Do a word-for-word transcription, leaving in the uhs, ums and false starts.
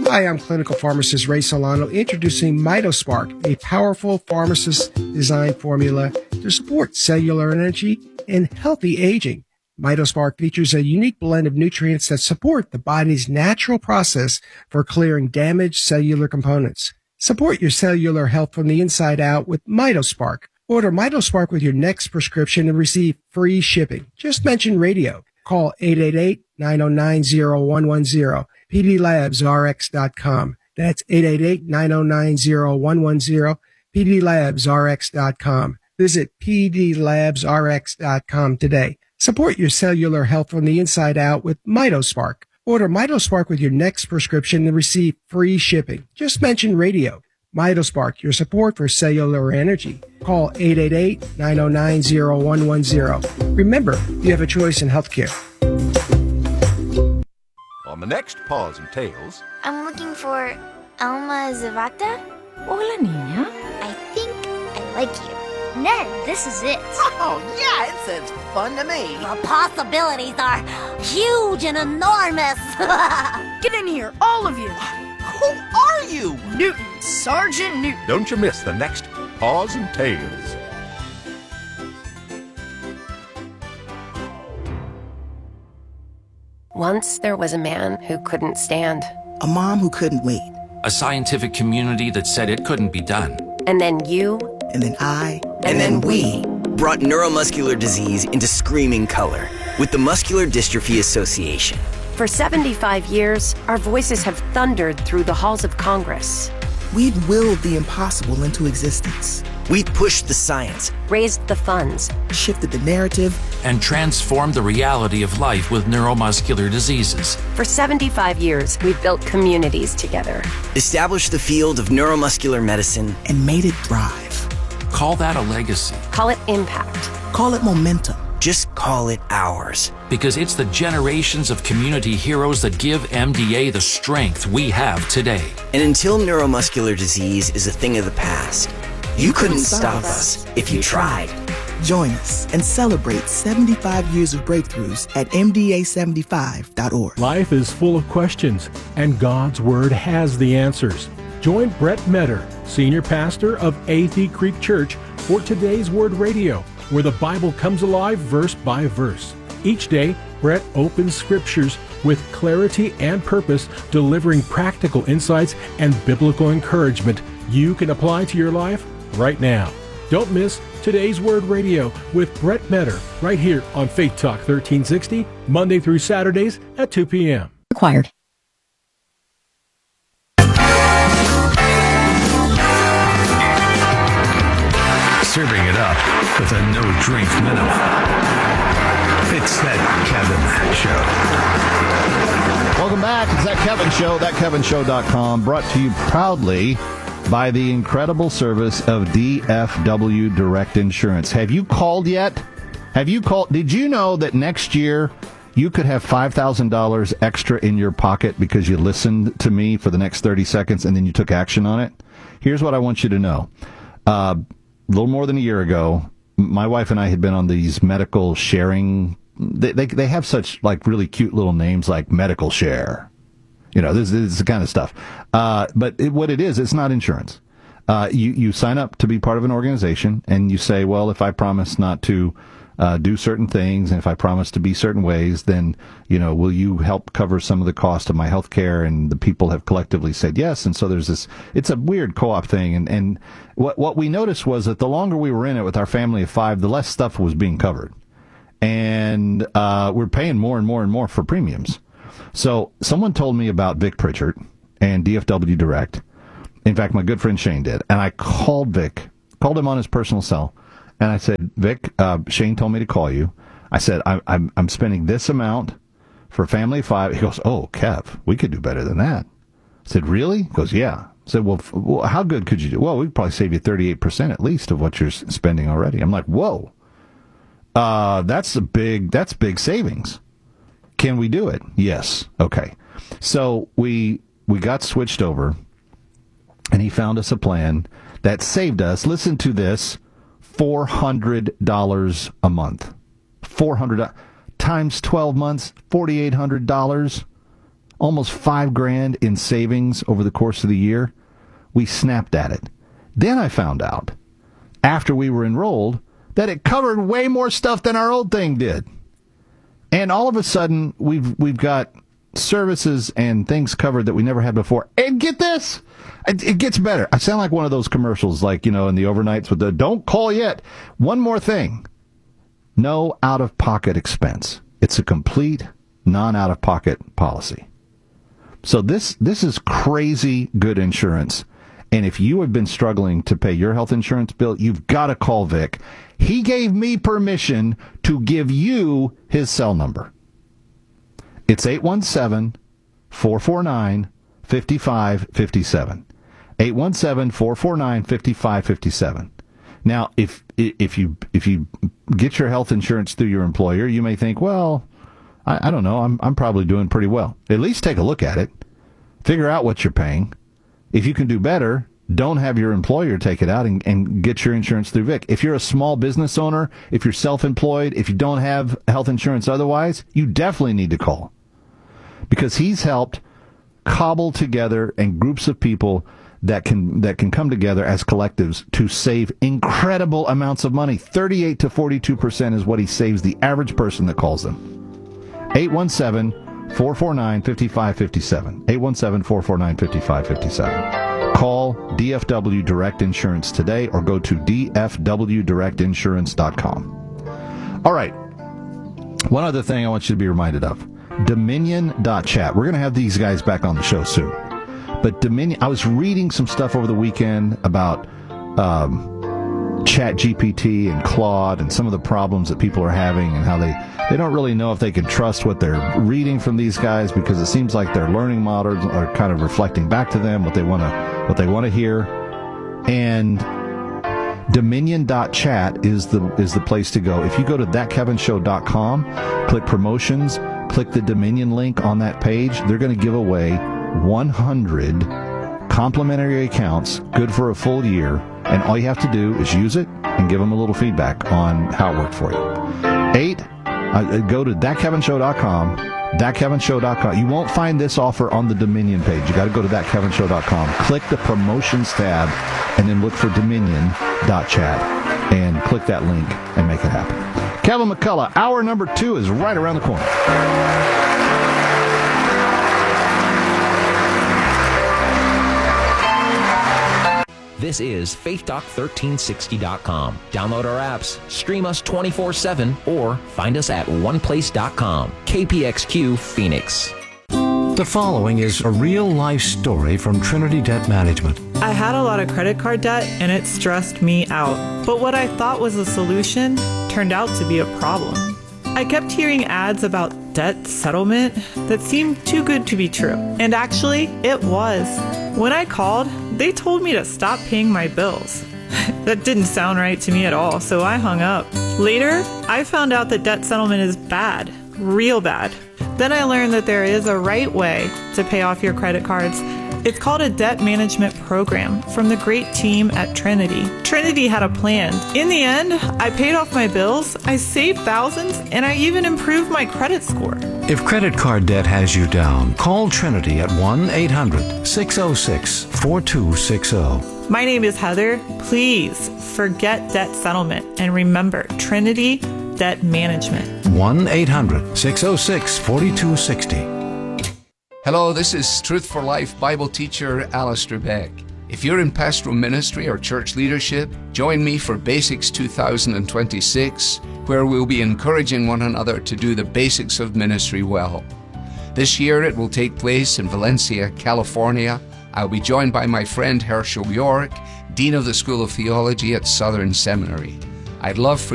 Hi, I'm clinical pharmacist Ray Solano, introducing MitoSpark, a powerful pharmacist-designed formula to support cellular energy and healthy aging. MitoSpark features a unique blend of nutrients that support the body's natural process for clearing damaged cellular components. Support your cellular health from the inside out with MitoSpark. Order MitoSpark with your next prescription and receive free shipping. Just mention radio. Call eight eight eight, nine oh nine, oh one one oh, p d labs r x dot com. That's eight eight eight, nine oh nine, oh one one oh, p d labs r x dot com. Visit p d labs r x dot com today. Support your cellular health from the inside out with MitoSpark. Order MitoSpark with your next prescription and receive free shipping. Just mention radio. MitoSpark, your support for cellular energy. Call eight eight eight, nine oh nine, oh one one oh. Remember, you have a choice in healthcare. On the next Paws and Tales... I'm looking for Alma Zavata. Hola, niña. I think I like you. Ned, this is it. Oh, yeah, it sounds fun to me. The possibilities are huge and enormous. Get in here, all of you. Who are you? Newton, Sergeant Newton. Don't you miss the next Paws and Tales. Once there was a man who couldn't stand. A mom who couldn't wait. A scientific community that said it couldn't be done. And then you. And then I. And, and then, then we. Brought neuromuscular disease into screaming color with the Muscular Dystrophy Association. For seventy-five years, our voices have thundered through the halls of Congress. We've willed the impossible into existence. We've pushed the science, raised the funds, shifted the narrative, and transformed the reality of life with neuromuscular diseases. For seventy-five years, we've built communities together, established the field of neuromuscular medicine, and made it thrive. Call that a legacy. Call it impact. Call it momentum. Just call it ours. Because it's the generations of community heroes that give M D A the strength we have today. And until neuromuscular disease is a thing of the past, you, you couldn't, couldn't stop us if you tried. Join us and celebrate seventy-five years of breakthroughs at m d a seventy-five dot org. Life is full of questions, and God's Word has the answers. Join Brett Metter, Senior Pastor of Athey Creek Church, for Today's Word Radio, where the Bible comes alive verse by verse. Each day, Brett opens scriptures with clarity and purpose, delivering practical insights and biblical encouragement you can apply to your life right now. Don't miss Today's Word Radio with Brett Metter right here on Faith Talk thirteen sixty, Monday through Saturdays at two p.m. Required. Serving it up with a no-drink minimum. It's That Kevin Show. Welcome back. It's That Kevin Show, that kevin show dot com, brought to you proudly by the incredible service of D F W Direct Insurance. Have you called yet? Have you called? Did you know that next year you could have five thousand dollars extra in your pocket because you listened to me for the next thirty seconds and then you took action on it? Here's what I want you to know. Uh, a little more than a year ago, my wife and I had been on these medical sharing. They, they they have such like really cute little names like Medical Share. You know, this, this is the kind of stuff. Uh, but it, what it is, it's not insurance. Uh, you, you sign up to be part of an organization and you say, well, if I promise not to uh, do certain things and if I promise to be certain ways, then, you know, will you help cover some of the cost of my health care? And the people have collectively said yes. And so there's this, it's a weird co-op thing. And, and what, what we noticed was that the longer we were in it with our family of five, the less stuff was being covered. And uh, we're paying more and more and more for premiums. So someone told me about Vic Pritchard and D F W Direct. In fact, my good friend Shane did. And I called Vic, called him on his personal cell. And I said, Vic, uh, Shane told me to call you. I said, I, I'm, I'm spending this amount for a family of five. He goes, oh, Kev, we could do better than that. I said, really? He goes, yeah. I said, well, f- well, how good could you do? Well, we'd probably save you thirty-eight percent at least of what you're spending already. I'm like, whoa, uh, that's a big, that's big savings. Can we do it? Yes. Okay. So we we got switched over, and he found us a plan that saved us, listen to this, four hundred dollars a month. four hundred dollars times twelve months, four thousand eight hundred dollars almost five grand in savings over the course of the year. We snapped at it. Then I found out, after we were enrolled, that it covered way more stuff than our old thing did. And all of a sudden, we've we've got services and things covered that we never had before. And get this, it, it gets better. I sound like one of those commercials, like, you know, in the overnights with the "don't call yet." One more thing. No out-of-pocket expense. It's a complete non-out-of-pocket policy. So this this is crazy good insurance. And if you have been struggling to pay your health insurance bill, you've got to call Vic. He gave me permission to give you his cell number. It's eight one seven, four four nine, five five five seven. eight one seven, four four nine, five five five seven. Now, if if you if you get your health insurance through your employer, you may think, well, I, I don't know, I'm I'm probably doing pretty well. At least take a look at it. Figure out what you're paying. If you can do better, don't have your employer take it out and, and get your insurance through Vic. If you're a small business owner, if you're self-employed, if you don't have health insurance otherwise, you definitely need to call. Because he's helped cobble together and groups of people that can that can come together as collectives to save incredible amounts of money. thirty-eight to forty-two percent is what he saves the average person that calls them. eight one seven, four four nine, five five five seven. eight one seven, four four nine, five five five seven. Call D F W Direct Insurance today or go to d f w direct insurance dot com. All right. One other thing I want you to be reminded of. Dominion dot chat. We're going to have these guys back on the show soon. But Dominion, I was reading some stuff over the weekend about um, Chat G P T and Claude and some of the problems that people are having and how they, they don't really know if they can trust what they're reading from these guys because it seems like their learning models are kind of reflecting back to them what they want to what they want to hear. And Dominion dot chat is the is the place to go. If you go to that kevin show dot com, click promotions, click the Dominion link on that page, they're going to give away one hundred complimentary accounts, good for a full year, and all you have to do is use it and give them a little feedback on how it worked for you. Eight, uh, go to that kevin show dot com, that kevin show dot com. You won't find this offer on the Dominion page. You got to go to that kevin show dot com, click the promotions tab, and then look for Dominion dot chat, and click that link and make it happen. Kevin McCullough, hour number two is right around the corner. This is faith talk thirteen sixty dot com. Download our apps, stream us twenty-four seven, or find us at one place dot com. K P X Q Phoenix. The following is a real-life story from Trinity Debt Management. I had a lot of credit card debt, and it stressed me out. But what I thought was a solution turned out to be a problem. I kept hearing ads about debt settlement that seemed too good to be true. And actually, it was. When I called, they told me to stop paying my bills. That didn't sound right to me at all, so I hung up. Later, I found out that debt settlement is bad, real bad. Then I learned that there is a right way to pay off your credit cards. It's called a debt management program from the great team at Trinity. Trinity had a plan. In the end, I paid off my bills, I saved thousands, and I even improved my credit score. If credit card debt has you down, call Trinity at one eight hundred, six oh six, four two six oh. My name is Heather. Please forget debt settlement and remember Trinity Debt Management. one eight hundred, six oh six, four two six oh. Hello, this is Truth for Life Bible teacher Alistair Beck. If you're in pastoral ministry or church leadership, join me for Basics two thousand twenty-six, where we'll be encouraging one another to do the basics of ministry well. This year it will take place in Valencia, California. I'll be joined by my friend Herschel York, Dean of the School of Theology at Southern Seminary. I'd love for